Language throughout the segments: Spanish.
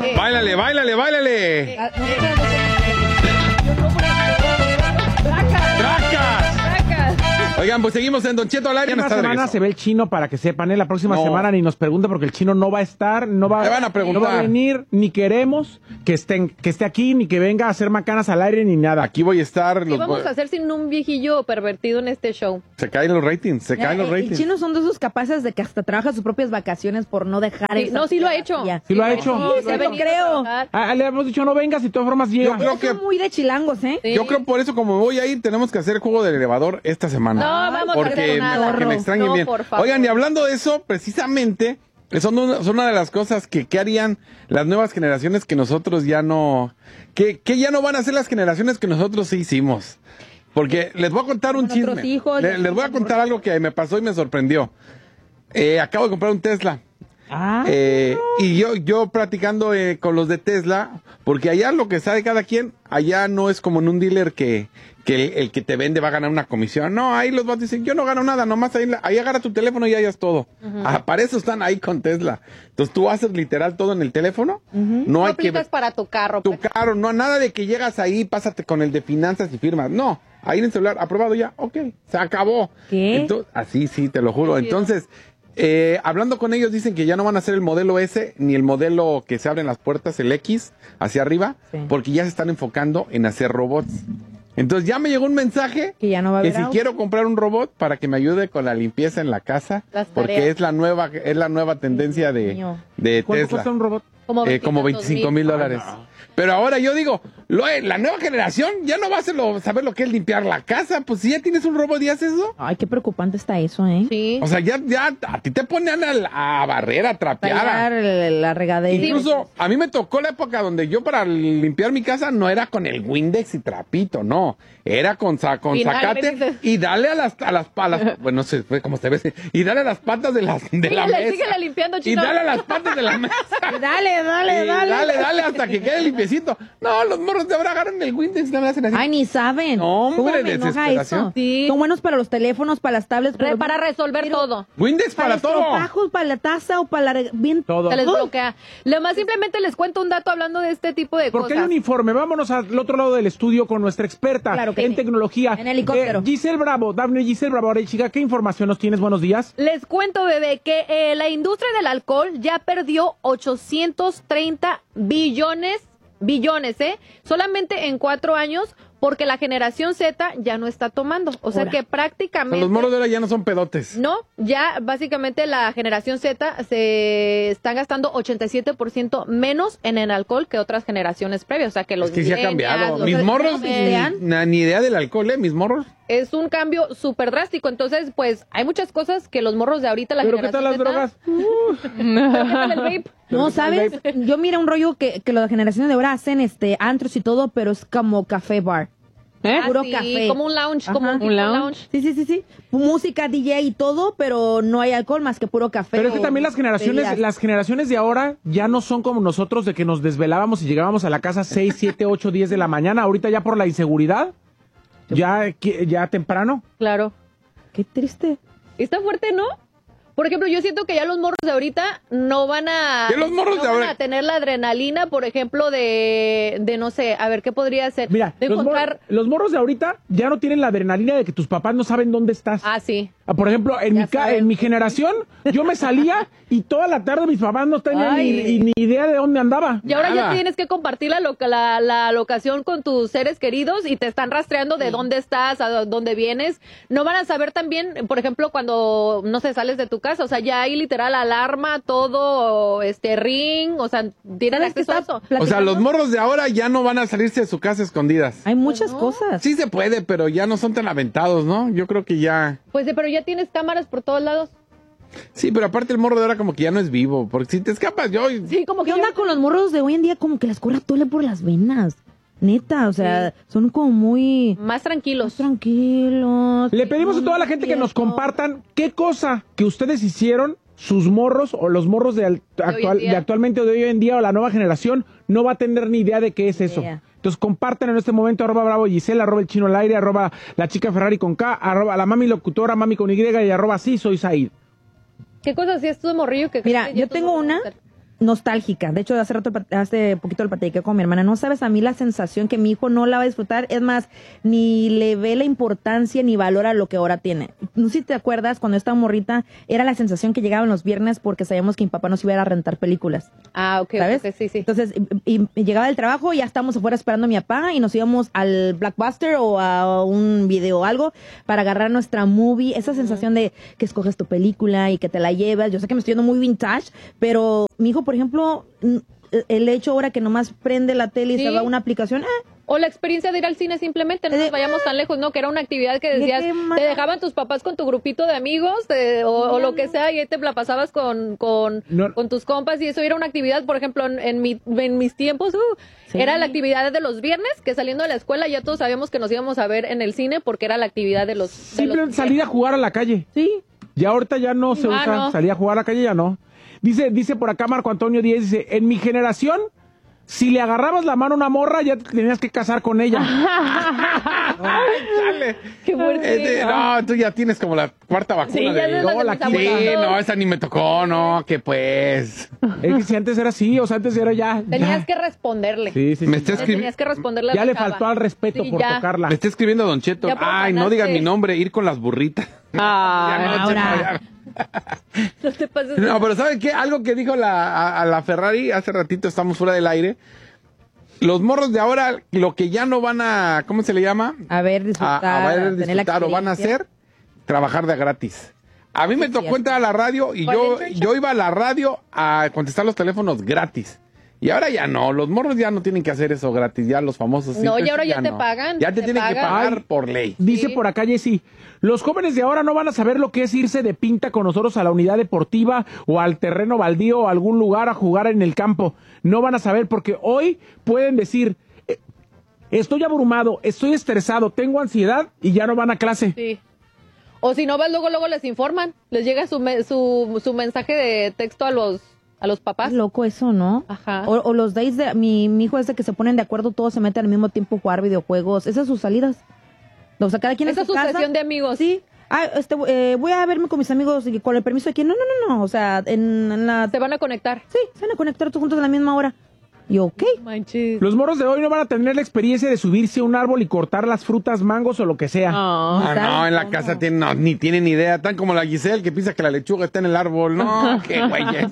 Báilale, báilale, báilale. Oigan, pues seguimos en Don Cheto al aire. La próxima semana se ve el chino, para que sepan, la próxima semana ni nos pregunten porque el chino no va a estar, no va a venir, ni queremos que esté aquí, ni que venga a hacer macanas al aire, ni nada. Aquí voy a estar. ¿Qué vamos a hacer sin un viejillo pervertido en este show? Se caen los ratings, El chino son de esos capaces de que hasta trabaja sus propias vacaciones por no dejar eso. No, sí lo ha hecho. Sí lo ha hecho. Sí, lo creo. Le hemos dicho no vengas y de todas formas llega. Yo creo que son muy de chilangos, ¿eh? Sí. Yo creo por eso como voy a ir tenemos que hacer juego del elevador esta semana. No, vamos a hacer nada. Que me extrañen bien. Oigan, y hablando de eso, precisamente, son una de las cosas que harían las nuevas generaciones que nosotros ya no... Que ya no van a ser las generaciones que nosotros sí hicimos. Porque les voy a contar un chisme. Les voy a contar algo que me pasó y me sorprendió. Acabo de comprar un Tesla. Y yo platicando con los de Tesla, porque allá lo que sabe cada quien, allá no es como en un dealer que el que te vende va a ganar una comisión. No, ahí los vas a decir, yo no gano nada, nomás ahí agarra tu teléfono y hayas todo. Para eso están ahí con Tesla. Entonces tú haces literal todo en el teléfono. No hay que para tu carro. Tu carro, no, nada de que llegas ahí, pásate con el de finanzas y firmas. No, ahí en el celular, aprobado ya, ok, se acabó. ¿Qué? Entonces, así, sí, te lo juro. Entonces, hablando con ellos dicen que ya no van a hacer el modelo S ni el modelo que se abren las puertas, el X, hacia arriba, porque ya se están enfocando en hacer robots. Entonces ya me llegó un mensaje que ya no va a haber si quiero comprar un robot para que me ayude con la limpieza en la casa, porque es la nueva tendencia de Tesla. ¿Cuánto cuesta un robot? Como $25,000. Pero ahora yo digo, la nueva generación ya no va a saber lo que es limpiar la casa. Pues si ya tienes un robot y haces eso. Ay, qué preocupante está eso, ¿eh? Sí. O sea, ya a ti te ponen a barrer, a trapear. La regadera. Incluso a mí me tocó la época donde yo para limpiar mi casa no era con el Windex y trapito, no. Era con zacate y dale a las bueno, no sé cómo se ve, y dale a las patas de la mesa. Síguele limpiando, chino. Y dale a las patas de la mesa. Dale hasta que quede limpiecito. No, los morros de ahora agarran el Windex y no me hacen así. Ay, ni saben. No, hombre, desesperación. Sí. Son buenos para los teléfonos, para las tablets. Para resolver todo. Windex para todo. Para los trabajos, para la taza o para todo. Se les bloquea. Lo más simplemente les cuento un dato hablando de este tipo de Porque cosas. hay un informe. Vámonos al otro lado del estudio con nuestra experta en tecnología. En helicóptero. Giselle Bravo. Daphne Giselle Bravo. Ahora, chica, ¿qué información nos tienes? Buenos días. Les cuento, bebé, que la industria del alcohol ya perdió 830 billones, solamente en 4 años, porque la generación Z ya no está tomando. O sea que prácticamente... Los morros de ahora ya no son pedotes. No, ya básicamente la generación Z se está gastando 87% menos en el alcohol que otras generaciones previas. O sea que los... Es que se ha cambiado. Mis morros, ni idea del alcohol, mis morros. Es un cambio súper drástico. Entonces, pues, hay muchas cosas que los morros de ahorita, la ¿Pero qué tal las drogas? No, ¿sabes? Yo mira un rollo que las generaciones de ahora hacen antros y todo, pero es como café bar. Puro café. Como un lounge, como un lounge. Sí. Música, DJ y todo, pero no hay alcohol más que puro café. Pero es que también las generaciones de ahora ya no son como nosotros de que nos desvelábamos y llegábamos a la casa 6, 7, 8, 10 de la mañana. Ahorita ya por la inseguridad, ya temprano. Claro. Qué triste. Está fuerte, ¿no? Por ejemplo, yo siento que ya los morros de ahorita no van a... van a tener la adrenalina, por ejemplo, de no sé, a ver, ¿qué podría ser? Mira, de los morros de ahorita ya no tienen la adrenalina de que tus papás no saben dónde estás. Ah, sí. Por ejemplo, en mi generación, yo me salía y toda la tarde mis papás no tenían ni idea de dónde andaba. Y ahora ya tienes que compartir la locación con tus seres queridos y te están rastreando de dónde estás, a dónde vienes. No van a saber también, por ejemplo, cuando, no sé, sales de tu casa, o sea, ya hay literal alarma, todo, ring, o sea, tienen acceso a eso. O sea, los morros de ahora ya no van a salirse de su casa escondidas. Hay muchas cosas. Sí se puede, pero ya no son tan aventados, ¿no? Yo creo que ya... Pues pero ya tienes cámaras por todos lados. Sí, pero aparte el morro de ahora como que ya no es vivo, porque si te escapas Sí, como que... ¿Qué onda con los morros de hoy en día? Como que les corre tole por las venas. Neta, o sea, son como muy... Más tranquilos. Le pedimos a toda la gente que nos compartan qué cosa que ustedes hicieron, sus morros o los morros de actualmente o de hoy en día o la nueva generación no va a tener ni idea de qué es eso. Entonces compartan en este momento @Bravo Giselle, @el chino al aire, @la chica Ferrari con K, @la mami locutora, mami con Y y @sí soy Said. ¿Qué cosas hacías tú de morrillo? Mira, yo tengo una nostálgica. De hecho, hace poquito lo platiqué con mi hermana. No sabes a mí la sensación que mi hijo no la va a disfrutar. Es más, ni le ve la importancia ni valora lo que ahora tiene. No sé si te acuerdas, cuando estaba morrita, era la sensación que llegaban los viernes porque sabíamos que mi papá nos iba a ir a rentar películas. Ah, ok. ¿Sabes? Okay, sí. Entonces, y llegaba del trabajo y ya estábamos afuera esperando a mi papá y nos íbamos al Blockbuster o a un video o algo para agarrar nuestra movie. Esa sensación de que escoges tu película y que te la llevas. Yo sé que me estoy yendo muy vintage, pero mi hijo, por ejemplo, el hecho ahora que nomás prende la tele y se va a una aplicación, o la experiencia de ir al cine simplemente, no nos vayamos tan lejos, ¿no? Que era una actividad que decías, te dejaban tus papás con tu grupito de amigos o lo que sea y ahí te la pasabas con tus compas y eso era una actividad, por ejemplo, en mis tiempos, era la actividad de los viernes, que saliendo de la escuela ya todos sabíamos que nos íbamos a ver en el cine porque era la actividad de los... Simplemente salir a jugar a la calle. Sí. Ya ahorita ya no se usa, no. Salir a jugar a la calle ya no. Dice por acá Marco Antonio Díez, dice, en mi generación, si le agarrabas la mano a una morra, ya te tenías que casar con ella. Ay, chale. Qué fuerte. No, tú ya tienes como la cuarta vacuna. Sí, ya de... no, la Sí, no, esa ni me tocó, no, que pues. Es que si antes era así, o sea, antes era ya. Tenías que responderle. Sí. Me está Tenías que responderle a Ya la le chava. faltó al respeto por tocarla. Me está escribiendo Don Cheto. Ya Ay, no digas mi nombre, ir con las burritas. ahora. No te pases. No, pero ¿saben qué? Algo que dijo a la Ferrari hace ratito, estamos fuera del aire. Los morros de ahora, lo que ya no van a, ¿cómo se le llama? A ver, disfrutar. A ver, tener la disfrutar o van a experiencia. hacer, trabajar de gratis. A mí me tocó entrar a la radio y yo iba a la radio a contestar los teléfonos gratis. Y ahora ya no, los morros ya no tienen que hacer eso gratis, ya los famosos. No, y ahora ya te no. pagan. Ya te tienen que pagar Ay, por ley. Dice por acá Jessy, los jóvenes de ahora no van a saber lo que es irse de pinta con nosotros a la unidad deportiva o al terreno baldío o a algún lugar a jugar en el campo. No van a saber porque hoy pueden decir, estoy abrumado, estoy estresado, tengo ansiedad y ya no van a clase. Sí. O si no vas, luego les informan. Les llega su mensaje de texto a los papás. Es loco eso, ¿no? Ajá. O los days de mi hijo es de que se ponen de acuerdo, todos se meten al mismo tiempo a jugar videojuegos. Esas son sus salidas. O sea, cada quien Esa en su es su casa. sesión de amigos. Sí. Voy a verme con mis amigos y con el permiso de quién. No. O sea, en la... Se van a conectar. Sí, se van a conectar todos juntos a la misma hora. Y ok. Manches. Los morros de hoy no van a tener la experiencia de subirse a un árbol y cortar las frutas, mangos o lo que sea. No, en la casa ni tienen idea. Tan como la Giselle que piensa que la lechuga está en el árbol. No, qué güeyes.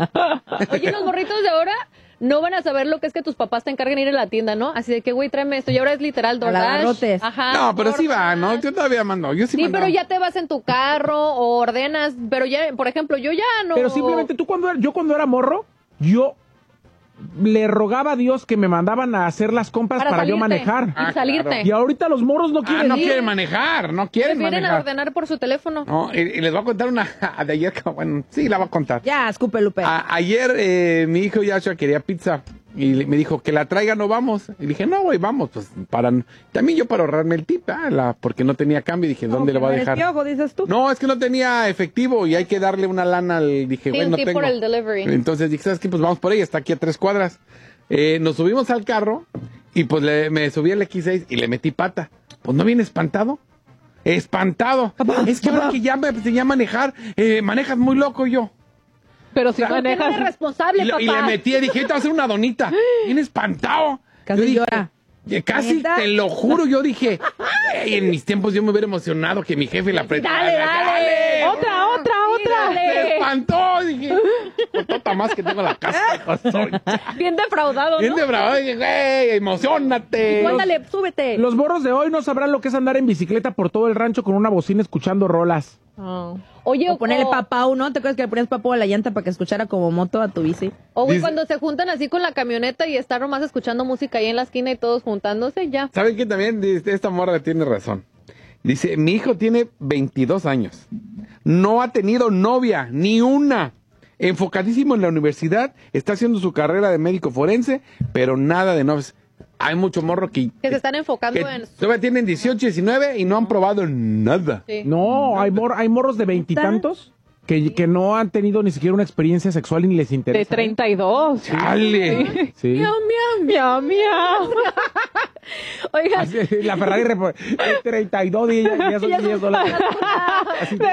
Oye, los morritos de ahora no van a saber lo que es que tus papás te encarguen ir a la tienda, ¿no? Así de que, güey, tráeme esto. Y ahora es literal DoorDash. abarrotes. Ajá. No, pero sí DoorDash. va, ¿no? Yo todavía mando. Yo sí Sí, mando. pero ya te vas en tu carro o ordenas. Pero ya, por ejemplo, yo ya no. Pero simplemente yo cuando era morro, yo le rogaba a Dios que me mandaban a hacer las compras para yo salirte manejar. Y salirte. claro. Y ahorita los morros no quieren no ir. quieren manejar, no quieren Prefieren manejar. ordenar por su teléfono. No, y les voy a contar una de ayer, bueno, sí, la voy a contar. Ya, escupe, Lupe. Ayer mi hijo Yashua quería pizza y me dijo que la traiga, no vamos. Y dije, no, güey, vamos, pues también yo para ahorrarme el tip, porque no tenía cambio, dije, ¿dónde le voy a dejar? Piojo, dices tú. No, es que no tenía efectivo y hay que darle una lana dije, Sí, güey, un no tip tengo. por el delivery. Entonces dije, ¿sabes qué? Pues vamos por ella, está aquí a 3 cuadras. Nos subimos al carro y pues me subí al X6 y le metí pata. Pues no viene espantado. Espantado. Es que ahora que ya me enseñé a manejar, manejas muy loco yo. Pero si Claro. manejas... No eres responsable, Y papá. le metí, dije, te voy a hacer una donita. Bien espantado. Casi Yo dije, llora. Casi, ¿Neta? te lo juro, yo dije, en mis tiempos yo me hubiera emocionado que mi jefe la apretara. Dale. Otra. Se espantó, dije, tota más que tengo la casa. Bien defraudado, Bien ¿no? de bravo, dije, güey, emocionate. Ándale, súbete. Los morros de hoy no sabrán lo que es andar en bicicleta por todo el rancho con una bocina escuchando rolas. Oye, O ponerle papau, ¿no? ¿Te acuerdas que le ponías papau a la llanta para que escuchara como moto a tu bici? O güey, Dice- cuando se juntan así con la camioneta y están nomás escuchando música ahí en la esquina y todos juntándose, ya. ¿Saben qué también? Esta morra tiene razón. Dice, mi hijo tiene 22 años. No ha tenido novia, ni una. Enfocadísimo en la universidad, está haciendo su carrera de médico forense, pero nada de novios. Hay mucho morro que Que se están enfocando en... todavía tienen 18, 19 y no han probado nada. Sí. No, hay morros de veintitantos que no han tenido ni siquiera una experiencia sexual y ni les interesa. De 32. ¡Chale! Sí. Miau, miau. Miau, miau. Oigan. Así, la Ferrari 32 y ella son $10. Así, De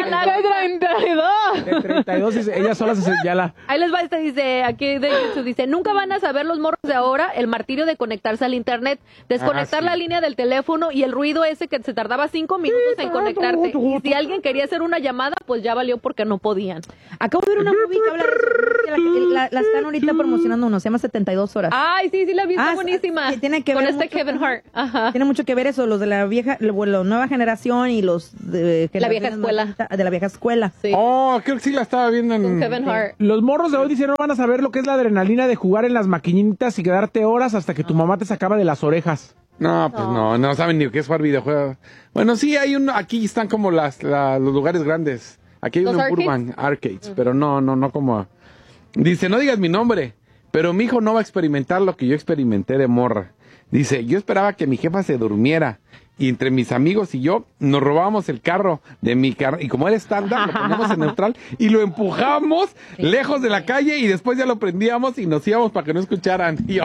32. de 32 y ella sola se señala. Ahí les va, dice, aquí de YouTube, dice, nunca van a saber los morros de ahora el martirio de conectarse al internet, desconectar sí. la línea del teléfono y el ruido ese que se tardaba 5 minutos en conectarte. Y si alguien quería hacer una llamada, pues ya valió porque no podían. Acabo de ver una movie que habla de eso. La están ahorita promocionando uno, se llama 72 horas. Ay, sí, la vi, está buenísima. Sí, tiene que con ver este mucho Kevin Hart. Ajá. Tiene mucho que ver eso, los de la vieja, la nueva generación y los de La vieja escuela. De la vieja escuela. Sí. Oh, creo que sí la estaba viendo Con en... Kevin Hart. Los morros de hoy dicen no van a saber lo que es la adrenalina de jugar en las maquinitas y quedarte horas hasta que tu mamá te sacaba de las orejas. No, pues no saben ni qué es jugar videojuegos. Bueno, sí, hay uno, aquí están como los lugares grandes. Aquí hay ¿Los uno en arcades? Burbank, arcades, pero no como... Dice, no digas mi nombre, pero mi hijo no va a experimentar lo que yo experimenté de morra. Dice, yo esperaba que mi jefa se durmiera y entre mis amigos y yo nos robábamos el carro de mi carro y como era estándar, lo poníamos en neutral y lo empujamos lejos de la calle y después ya lo prendíamos y nos íbamos para que no escucharan. Y yo,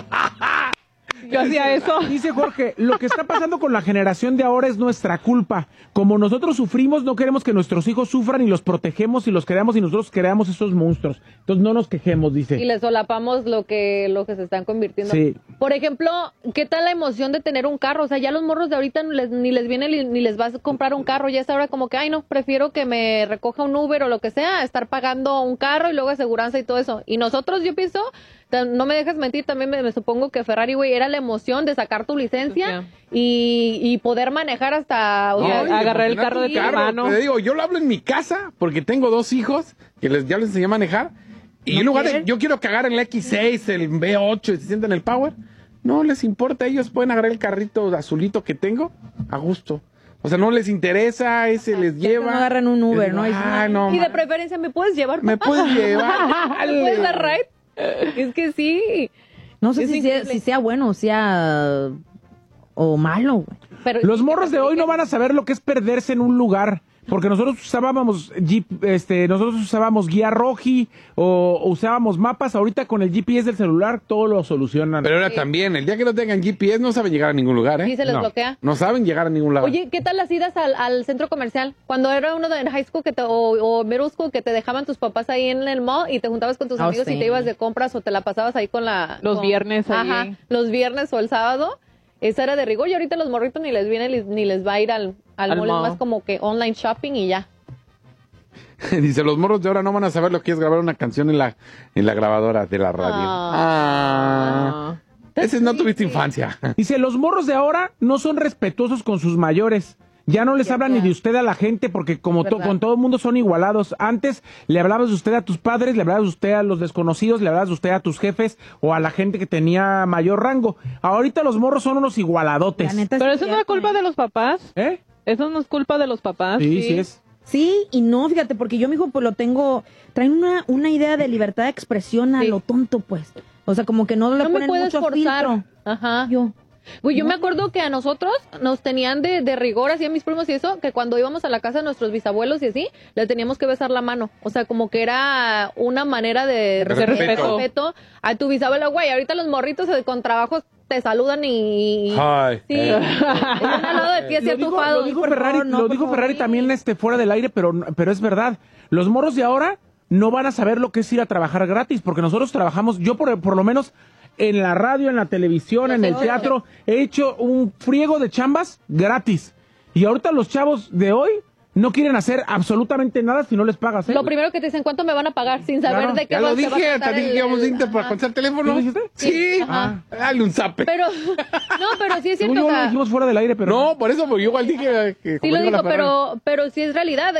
Yo hacía eso. Dice Jorge, lo que está pasando con la generación de ahora es nuestra culpa. Como nosotros sufrimos, no queremos que nuestros hijos sufran y los protegemos y los creamos y nosotros creamos esos monstruos. Entonces no nos quejemos, dice. Y les solapamos lo que se están convirtiendo. Sí. Por ejemplo, ¿qué tal la emoción de tener un carro? O sea, ya los morros de ahorita ni les viene ni les vas a comprar un carro. Ya es ahora como que, ay, no, prefiero que me recoja un Uber o lo que sea, estar pagando un carro y luego aseguranza y todo eso. Y nosotros, yo pienso, no me dejes mentir, también me supongo que Ferrari, güey, era la emoción de sacar tu licencia y poder manejar hasta... O sea, agarrar el carro de tu hermano. Te digo, yo lo hablo en mi casa porque tengo 2 hijos que ya les enseñé a manejar. Y en lugar de, yo quiero cagar en el X6, el V8 y se sienten el Power, no les importa, ellos pueden agarrar el carrito azulito que tengo a gusto. O sea, no les interesa, ese les lleva. No agarran un Uber, ¿no? No, y de preferencia, ¿me puedes llevar? me papá? puedes llevar. ¿Me puedes dar ride? Es que sí. No sé Es si increíble. sea bueno o sea o malo, güey. Pero, Los morros de hoy no van a saber lo que es perderse en un lugar. Porque nosotros usábamos guía roji o usábamos mapas. Ahorita con el GPS del celular todo lo solucionan. Pero ahora también, el día que no tengan GPS no saben llegar a ningún lugar, ¿eh? Sí, se les No. bloquea. No saben llegar a ningún lado. Oye, ¿qué tal las idas al centro comercial? Cuando era uno de high school o middle school que te dejaban tus papás ahí en el mall y te juntabas con tus amigos sí. y te ibas de compras o te la pasabas ahí con Los viernes ahí. Ajá, los viernes o el sábado. Esa era de rigor y ahorita los morritos ni les viene ni les va a ir al mall. Es mall. más como que online shopping y ya. Dice, los morros de ahora no van a saber lo que es grabar una canción en la grabadora de la radio. Ese no tuviste infancia. Dice, los morros de ahora no son respetuosos con sus mayores. Ya no les hablan ni de usted a la gente porque como con todo el mundo son igualados. Antes le hablabas de usted a tus padres, le hablabas de usted a los desconocidos, le hablabas de usted a tus jefes o a la gente que tenía mayor rango. Ahorita los morros son unos igualadotes. La neta Pero sí eso no es culpa de los papás. ¿Eh? Eso no es culpa de los papás. Sí es. Sí y no, fíjate, porque yo, mijo, pues lo tengo, traen una idea de libertad de expresión a Sí. lo tonto, pues. O sea, como que no le No me ponen puedes mucho forzar. filtro. Ajá. Yo. Güey, yo me acuerdo que a nosotros nos tenían de rigor, así a mis primos y eso, que cuando íbamos a la casa de nuestros bisabuelos y así, les teníamos que besar la mano. O sea, como que era una manera de respeto a tu bisabuelo. Güey, ahorita los morritos con trabajos te saludan y... Ay. Sí, están al lado de ti así atufados. Lo dijo Ferrari, favor, no, lo por dijo favor. Ferrari también fuera del aire, pero es verdad. Los morros de ahora no van a saber lo que es ir a trabajar gratis, porque nosotros trabajamos, yo por lo menos en la radio, en la televisión, en el teatro, he hecho un friego de chambas gratis. Y ahorita los chavos de hoy no quieren hacer absolutamente nada si no les pagas, ¿eh? Lo primero que te dicen, ¿cuánto me van a pagar? Sin saber Claro. de qué Ya lo se va a dije, tratar te dije que íbamos a Inter para ajá. contestar el teléfono. ¿Sí lo dijiste? Sí. Ajá. Dale un zape. Pero, no, pero sí es Según cierto. yo o lo sea, dijimos fuera del aire, pero... No, por eso, porque yo igual dije que... sí como lo dijo la digo, Ferrari. pero sí es realidad.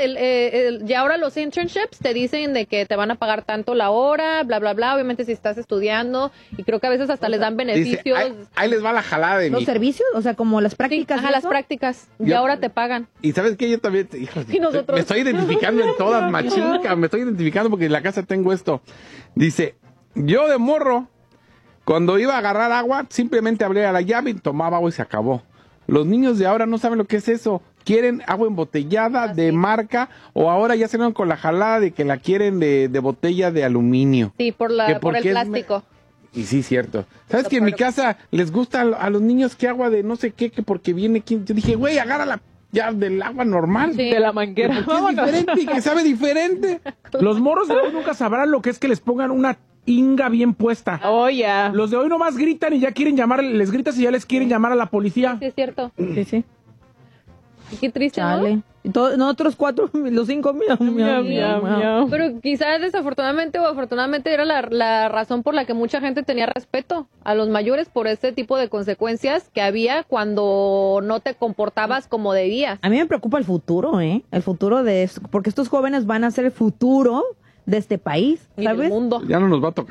Ya ahora los internships te dicen de que te van a pagar tanto la hora, bla, bla, bla. Obviamente si estás estudiando y creo que a veces hasta les dan Dice, beneficios. ahí les va la jalada de ¿Los mí. servicios? O sea, como las Sí, prácticas. ajá, y las eso. prácticas. Y Yo- ahora te pagan. Y ¿sabes qué? Yo también, hijo, Y nosotros. me estoy identificando en todas, machinca, me estoy identificando porque en la casa tengo esto. Dice, yo de morro, cuando iba a agarrar agua, simplemente abría la llave y tomaba agua y se acabó. Los niños de ahora no saben lo que es eso. Quieren agua embotellada de marca o ahora ya se van con la jalada de que la quieren de botella de aluminio. Sí, por Que el porque es plástico. Y sí, cierto. ¿Sabes que en mi casa les gusta a los niños que agua de no sé qué, que porque viene quien? Yo dije, güey, agárrala ya del agua normal. Sí. De la manguera. Porque es diferente y que sabe diferente. Los morros de hoy nunca sabrán lo que es que les pongan una inga bien puesta. Oh, ya. Los de hoy nomás gritan y ya quieren llamar, les gritas y ya les quieren llamar a la policía. Sí, es cierto. Sí, sí. Y qué triste, ¿no? Chale. Y nosotros 4, los 5, miau. Pero quizás desafortunadamente o afortunadamente era la razón por la que mucha gente tenía respeto a los mayores por este tipo de consecuencias que había cuando no te comportabas como debías. A mí me preocupa el futuro, ¿eh? El futuro porque estos jóvenes van a ser el futuro de este país, Y ¿sabes? del mundo. Ya no nos va a tocar.